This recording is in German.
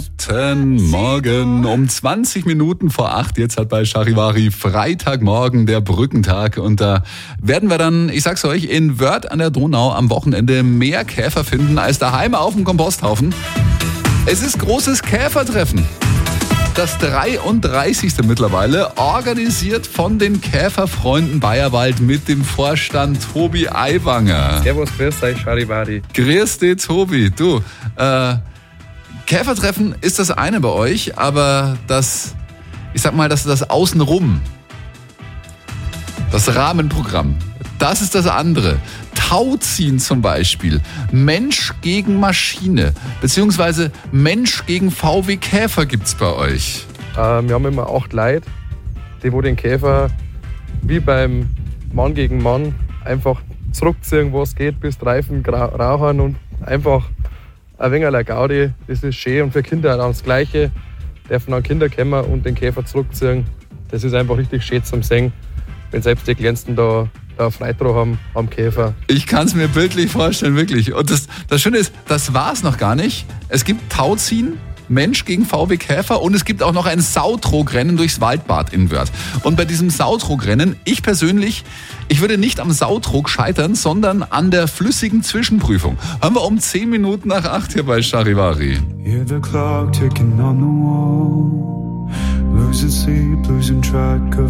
Guten Morgen. Um 20 Minuten vor 8, jetzt hat bei Charivari Freitagmorgen der Brückentag. Und da werden wir dann, ich sag's euch, in Wörth an der Donau am Wochenende mehr Käfer finden als daheim auf dem Komposthaufen. Es ist großes Käfertreffen. Das 33. mittlerweile, organisiert von den Käferfreunden Bayerwald mit dem Vorstand Tobi Aiwanger. Servus, grüß euch, Charivari. Grüß dich, Tobi. Du, Käfertreffen ist das eine bei euch, aber das Außenrum, das Rahmenprogramm, das ist das andere. Tauziehen zum Beispiel, Mensch gegen Maschine, beziehungsweise Mensch gegen VW Käfer gibt's bei euch. Wir haben immer 8 Leute, die wo den Käfer wie beim Mann gegen Mann einfach zurückziehen, wo es geht, bis die Reifen rauchen und einfach ein wenig Gaudi. Das ist schön und für Kinder auch das Gleiche. Dürfen auch Kinder kommen und den Käfer zurückziehen. Das ist einfach richtig schön zum Sehen, wenn selbst die Kleinsten da Freude drauf haben am Käfer. Ich kann es mir bildlich vorstellen, wirklich. Und das Schöne ist, das war es noch gar nicht. Es gibt Tauziehen, Mensch gegen VW Käfer und es gibt auch noch ein Sautrogrennen durchs Waldbad in Wörth. Und bei diesem Sautrogrennen, ich würde nicht am Sautrog scheitern, sondern an der flüssigen Zwischenprüfung. Haben wir um 10 Minuten nach 8 hier bei Charivari. Hear the clock ticking on the wall, losing sleep, losing track of